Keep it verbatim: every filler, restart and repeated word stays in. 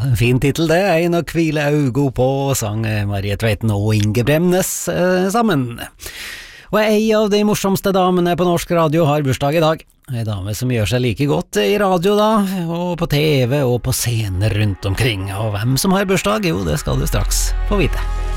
fin titel det, Ein og hvile augo på, sang Marie Tveiten og Inge Bremnes eh, sammen. Og ei av de morsomste damene på norsk radio har bursdag i dag. Ei dame som gjør seg like godt i radio da, og på T V og på scener rundt omkring. Og hvem som har bursdag, jo det skal du straks få vite.